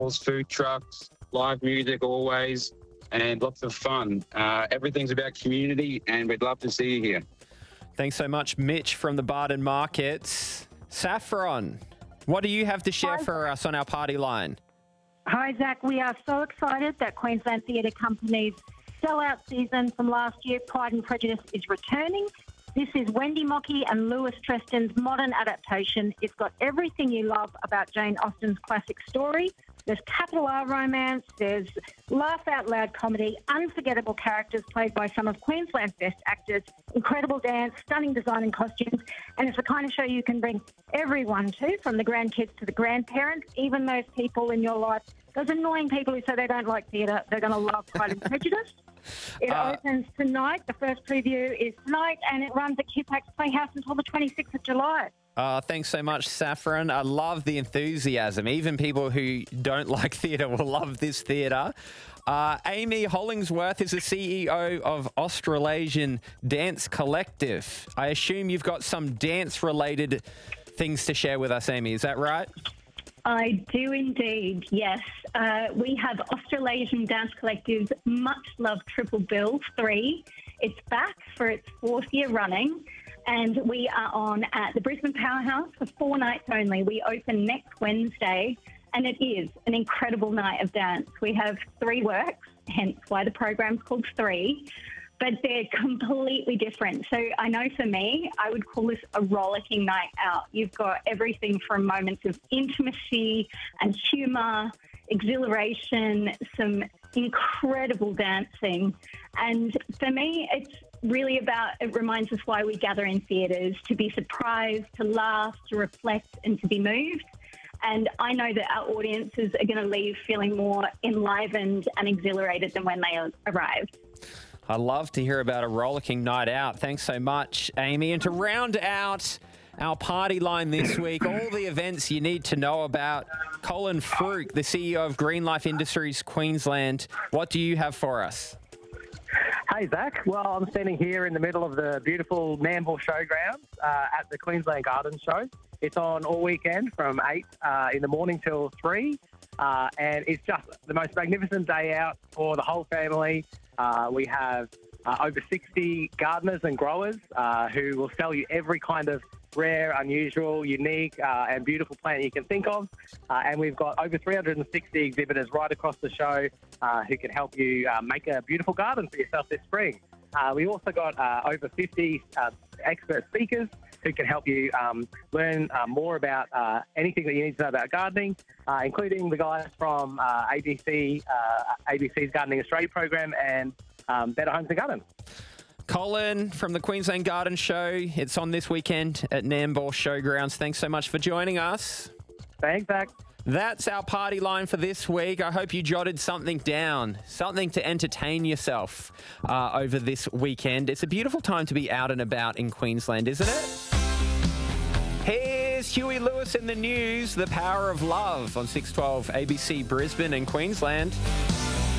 food trucks, live music always, and lots of fun. Everything's about community, and we'd love to see you here. Thanks so much, Mitch from the Barden Markets. Saffron, what do you have to share for us on our party line? Hi, Zach. We are so excited that Queensland Theatre Company's sellout season from last year, Pride and Prejudice, is returning. This is Wendy Mockey and Lewis Treston's modern adaptation. It's got everything you love about Jane Austen's classic story. There's capital R romance, there's laugh-out-loud comedy, unforgettable characters played by some of Queensland's best actors, incredible dance, stunning design and costumes, and it's the kind of show you can bring everyone to, from the grandkids to the grandparents, even those people in your life, those annoying people who say they don't like theatre, they're going to love Pride and Prejudice. It opens tonight. The first preview is tonight, and it runs at Q-Pax Playhouse until the 26th of July. Thanks so much, Saffron. I love the enthusiasm. Even people who don't like theatre will love this theatre. Amy Hollingsworth is the CEO of Australasian Dance Collective. I assume you've got some dance-related things to share with us, Amy. Is that right? I do indeed, yes. We have Australasian Dance Collective's much-loved Triple Bill 3. It's back for its fourth year running, and we are on at the Brisbane Powerhouse for 4 nights only. We open next Wednesday, and it is an incredible night of dance. We have 3 works, hence why the program's called 3. But they're completely different. So I know for me, I would call this a rollicking night out. You've got everything from moments of intimacy and humour, exhilaration, some incredible dancing. And for me, it's really about, it reminds us why we gather in theatres, to be surprised, to laugh, to reflect and to be moved. And I know that our audiences are going to leave feeling more enlivened and exhilarated than when they arrived. I love to hear about a rollicking night out. Thanks so much, Amy. And to round out our party line this week, all the events you need to know about, Colin Fruke, the CEO of Green Life Industries Queensland. What do you have for us? Hey, Zach. Well, I'm standing here in the middle of the beautiful Nambour Showgrounds at the Queensland Garden Show. It's on all weekend from 8 in the morning till 3. And it's just the most magnificent day out for the whole family. We have over 60 gardeners and growers who will sell you every kind of rare, unusual, unique and beautiful plant you can think of. And we've got over 360 exhibitors right across the show who can help you make a beautiful garden for yourself this spring. We also got over 50 expert speakers who can help you learn more about anything that you need to know about gardening, including the guys from ABC's Gardening Australia program and Better Homes and Gardens. Colin from the Queensland Garden Show. It's on this weekend at Nambour Showgrounds. Thanks so much for joining us. Thanks, Zach. That's our party line for this week. I hope you jotted something down, something to entertain yourself over this weekend. It's a beautiful time to be out and about in Queensland, isn't it? Here's Huey Lewis in the news, The Power of Love on 612 ABC Brisbane and Queensland.